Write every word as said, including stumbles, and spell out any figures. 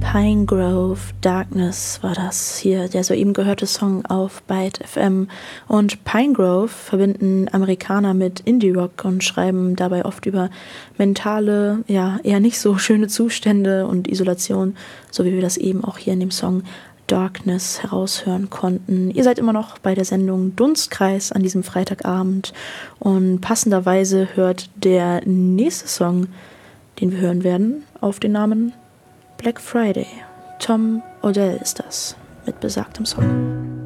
Pinegrove Darkness war das hier, der soeben gehörte Song auf Byte F M. Und Pinegrove verbinden Amerikaner mit Indie-Rock und schreiben dabei oft über mentale, ja, eher nicht so schöne Zustände und Isolation, so wie wir das eben auch hier in dem Song Darkness heraushören konnten. Ihr seid immer noch bei der Sendung Dunstkreis an diesem Freitagabend und passenderweise hört der nächste Song, den wir hören werden, auf den Namen Black Friday. Tom Odell ist das mit besagtem Song.